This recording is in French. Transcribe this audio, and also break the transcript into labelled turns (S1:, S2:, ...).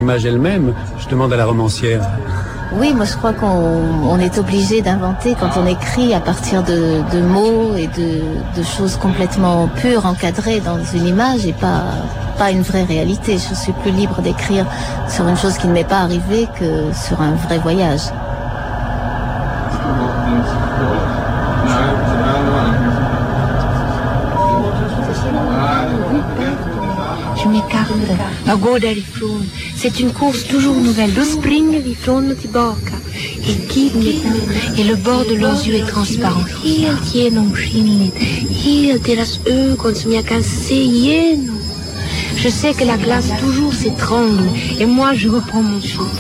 S1: L'image elle-même, je demande à la romancière.
S2: Oui, moi je crois qu'on est obligé d'inventer quand on écrit à partir de mots et de choses complètement pures, encadrées dans une image et pas une vraie réalité. Je suis plus libre d'écrire sur une chose qui ne m'est pas arrivée que sur un vrai voyage.
S3: Je m'écarte a gå därifrån. C'est une course toujours nouvelle. Då springer vi ifrån och tillbaka. Et kibben et le bord de leurs yeux est transparent. Helt genomskinligt. Helt deras ögon som jag kan se igenom. Je sais que la glace toujours s'étrangle et moi je reprends mon souffle.